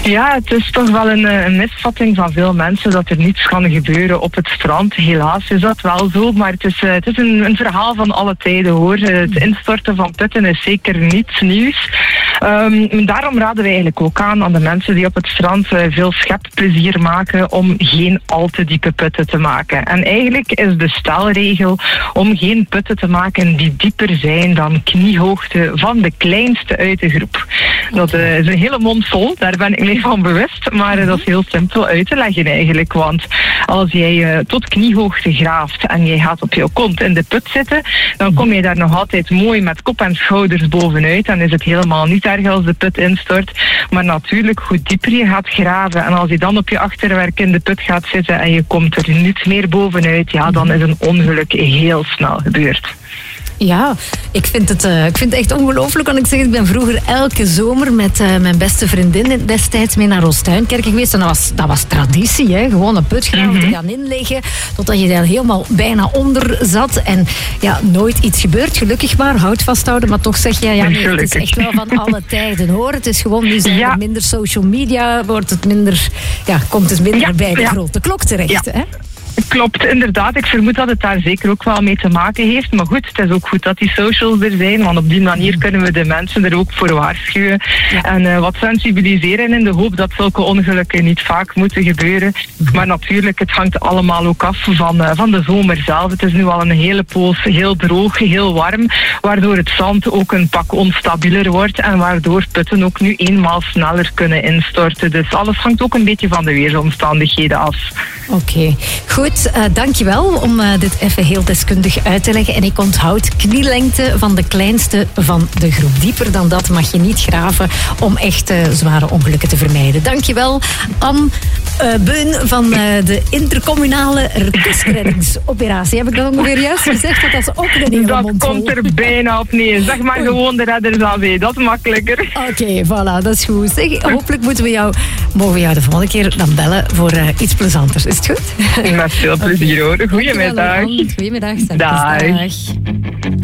Ja, het is toch wel een misvatting van veel mensen dat er niets kan gebeuren op het strand. Helaas is dat wel zo, maar het is een verhaal van alle tijden, hoor. Het instorten van putten is zeker niets nieuws. Daarom raden wij eigenlijk ook aan de mensen die op het strand veel schepplezier maken om geen al te diepe putten te maken. En eigenlijk is de stelregel om geen putten te maken die dieper zijn dan kniehoogte van de kleinste uit de groep. Dat is een hele mond vol, daar ben ik me van bewust, maar dat is heel simpel uit te leggen eigenlijk. Want als jij tot kniehoogte graaft en jij gaat op je kont in de put zitten, dan kom je daar nog altijd mooi met kop en schouders bovenuit. Dan is het helemaal niet erg als de put instort. Maar natuurlijk, hoe dieper je gaat graven en als je dan op je achterwerk in de put gaat zitten en je komt er niet meer bovenuit, ja, dan is een ongeluk heel snel gebeurd. Ja, ik vind het echt ongelooflijk. Want ik ben vroeger elke zomer met mijn beste vriendin destijds mee naar Oosttuinkerken geweest. En dat was traditie, hè? Gewoon een putgraven te gaan inleggen. Totdat je daar helemaal bijna onder zat. En ja, nooit iets gebeurt. Gelukkig maar, hout vasthouden. Maar toch zeg je, ja, nee, het is echt wel van alle tijden, hoor. Het is gewoon, nu zijn er minder social media. Komt het minder bij de grote klok terecht, hè? Klopt, inderdaad. Ik vermoed dat het daar zeker ook wel mee te maken heeft. Maar goed, het is ook goed dat die socials er zijn, want op die manier kunnen we de mensen er ook voor waarschuwen. Ja. En wat sensibiliseren in de hoop dat zulke ongelukken niet vaak moeten gebeuren. Maar natuurlijk, het hangt allemaal ook af van de zomer zelf. Het is nu al een hele poos heel droog, heel warm, waardoor het zand ook een pak onstabieler wordt en waardoor putten ook nu eenmaal sneller kunnen instorten. Dus alles hangt ook een beetje van de weersomstandigheden af. Oké, goed. Dankjewel om dit even heel deskundig uit te leggen. En ik onthoud knielengte van de kleinste van de groep. Dieper dan dat mag je niet graven om echt zware ongelukken te vermijden. Dankjewel, Anne Beun van de intercommunale kustreddingsoperatie. Heb ik dat ongeveer juist gezegd? Dat is ook een hele mond vol. Dat komt er bijna op neer. Zeg maar gewoon de redders aan zee. Dat is makkelijker. Oké, voilà, dat is goed. Zeg, hopelijk mogen we jou de volgende keer dan bellen voor iets plezanters. Is het goed? Met veel plezier, hoor. Goedemiddag. Goedemiddag. Dag.